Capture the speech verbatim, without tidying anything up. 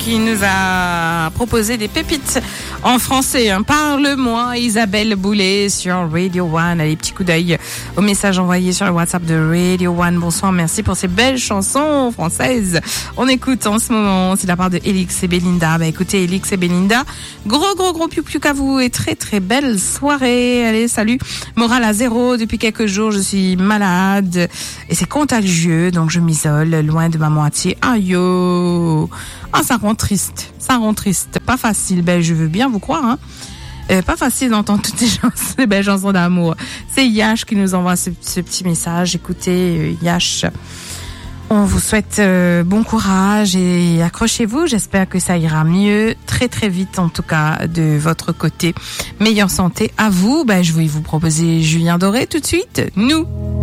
qui nous a proposé des pépites en français. Hein. Parle-moi, Isabelle Boulay sur Radio One. Allez, petit coup d'œil au message envoyé sur le WhatsApp de Radio One. Bonsoir, merci pour ces belles chansons françaises. On écoute en ce moment, c'est la part de Elix et Belinda. Bah écoutez, Elix et Belinda, gros gros gros piou piou qu'à vous et très très belle soirée. Allez, salut. Morale à zéro, depuis quelques jours je suis malade et c'est contagieux, donc je m'isole loin de ma moitié. Aïe yo. Ah, ça rend triste, ça rend triste, pas facile, ben je veux bien vous croire, hein. Euh, pas facile d'entendre toutes ces chansons, ces belles chansons d'amour. C'est Yash qui nous envoie ce, ce petit message. Écoutez, euh, Yash, on vous souhaite euh, bon courage et accrochez-vous, j'espère que ça ira mieux très très vite, en tout cas de votre côté. Meilleure santé à vous. Ben je vais vous proposer Julien Doré tout de suite, nous.